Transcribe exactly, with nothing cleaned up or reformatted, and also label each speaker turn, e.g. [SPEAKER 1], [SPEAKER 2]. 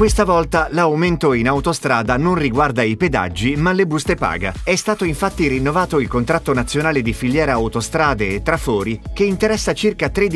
[SPEAKER 1] Questa volta l'aumento in autostrada non riguarda i pedaggi, ma le buste paga. È stato infatti rinnovato il contratto nazionale di filiera autostrade e trafori, che interessa circa tredici